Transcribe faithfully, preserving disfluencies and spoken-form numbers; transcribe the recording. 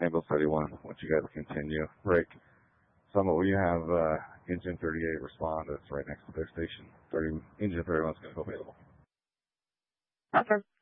Ambulance thirty-one, once you guys continue. Rick, Summit, will you have uh, Engine thirty-eight respond? That's right next to their station. thirty, Engine thirty-one is going to go available. Okay.